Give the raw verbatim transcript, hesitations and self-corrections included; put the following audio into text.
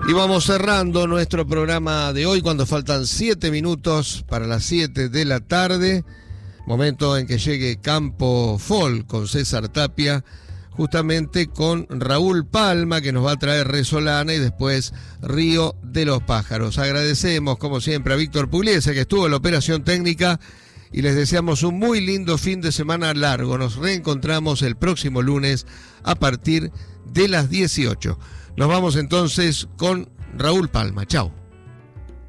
Y vamos cerrando nuestro programa de hoy cuando faltan siete minutos para las siete de la tarde. Momento en que llegue Campo Folk con César Tapia, justamente con Raúl Palma, que nos va a traer Resolana, y después Río de los Pájaros. Agradecemos, como siempre, a Víctor Pugliese, que estuvo en la operación técnica, y les deseamos un muy lindo fin de semana largo. Nos reencontramos el próximo lunes a partir de las dieciocho. Nos vamos entonces con Raúl Palma. Chau.